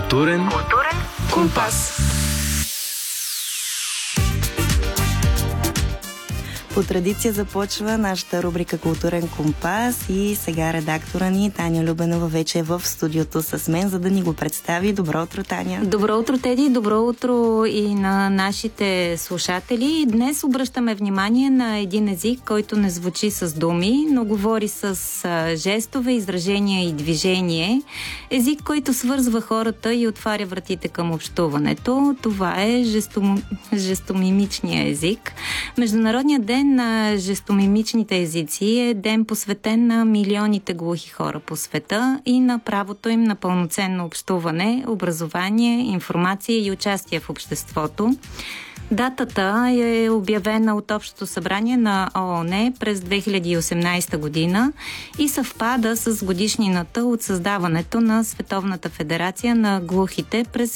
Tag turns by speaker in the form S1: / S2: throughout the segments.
S1: Културен компас.
S2: По традиция започва нашата рубрика Културен компас и сега редактора ни Таня Любенова вече е в студиото с мен, за да ни го представи. Добро утро, Таня!
S3: Добро утро, Теди! Добро утро и на нашите слушатели. Днес обръщаме внимание на един език, който не звучи с думи, но говори с жестове, изражения и движение. Език, който свързва хората и отваря вратите към общуването. Това е жестомимичния език. Международният ден на жестомимичните езици е ден посветен на милионите глухи хора по света и на правото им на пълноценно общуване, образование, информация и участие в обществото. Датата е обявена от Общото събрание на ООН през 2018 година и съвпада с годишнината от създаването на Световната федерация на глухите през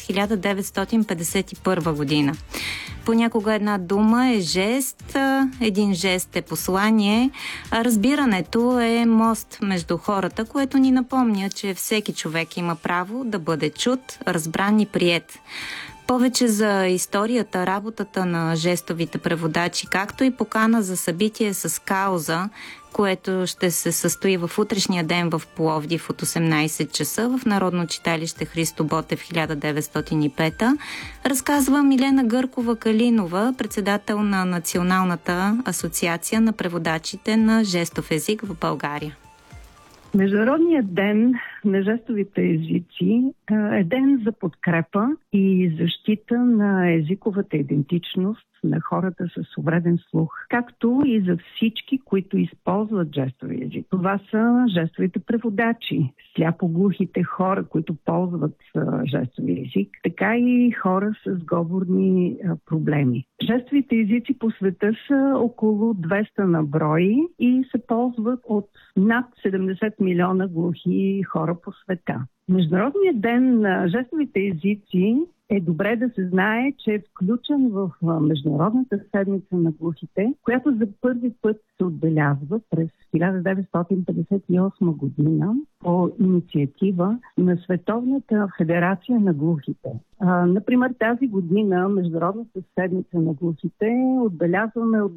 S3: 1951 година. Понякога една дума е жест, един жест е послание, а разбирането е мост между хората, което ни напомня, че всеки човек има право да бъде чут, разбран и приет. Повече за историята, работата на жестовите преводачи, както и покана за събитие с кауза, което ще се състои в утрешния ден в Пловдив от 18 часа в Народно читалище Христо Ботев 1905, разказва Милена Гъркова-Калинова, председател на Националната асоциация на преводачите на жестов език в България.
S4: Международният ден на жестовите езици е ден за подкрепа и защита на езиковата идентичност на хората с увреден слух, както и за всички, които използват жестови език. Това са жестовите преводачи, сляпо-глухите хора, които ползват жестови език, така и хора с говорни проблеми. Жестовите езици по света са около 200 на брой и се ползват от над 70 милиона глухи хора по света. Международният ден на жестовите езици е добре да се знае, че е включен в Международната седмица на глухите, която за първи път се отбелязва през 1958 година по инициатива на Световната федерация на глухите. Например, тази година Международната седмица на глухите отбелязваме от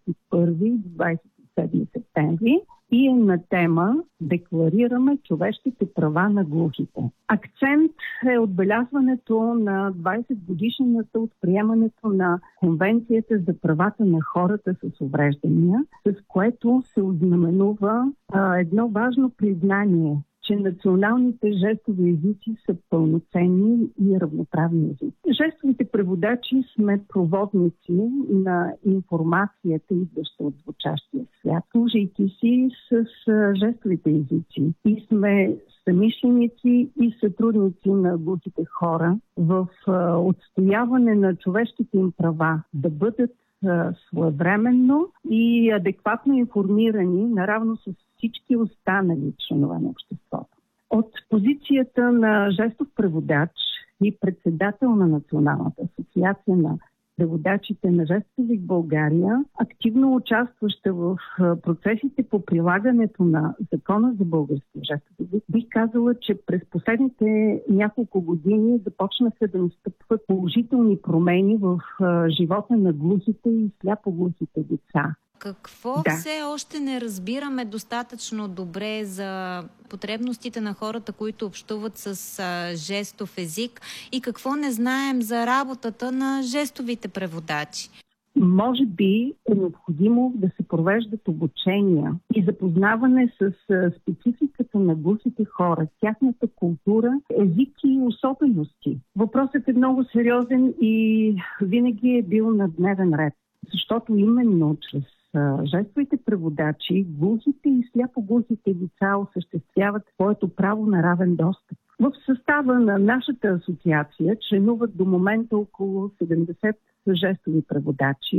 S4: 21 до 27 септември и е на тема "Декларираме човешките права на глухите". Акцент е отбелязването на 20 годишнината от приемането на Конвенцията за правата на хората с увреждания, с което се ознаменува едно важно признание, че националните жестови езици са пълноценни и равноправни езици. Жестовите преводачи сме проводници на информацията, идваща от звучащия свят, служейки си с жестовите езици. И сме съмишленици и сътрудници на глухите хора в отстояване на човешките им права да бъдат своевременно и адекватно информирани, наравно с всички останали членове на обществото. От позицията на жестов преводач и председател на Националната асоциация на преводачите на жестов език в България, активно участваща в процесите по прилагането на Закона за български жестов език, бих казала, че през последните няколко години започнаха да настъпват положителни промени в живота на глухите и сляпоглухите деца.
S3: Какво все още не разбираме достатъчно добре за потребностите на хората, които общуват с жестов език, и какво не знаем за работата на жестовите преводачи?
S4: Може би е необходимо да се провеждат обучения и запознаване с спецификата на глухите хора, тяхната култура, език и особености. Въпросът е много сериозен и винаги е бил на дневен ред, защото именно чрез жестовите преводачи глухите и сляпоглухите лица осъществяват своето право на равен достъп. В състава на нашата асоциация членуват до момента около 70 жестови преводачи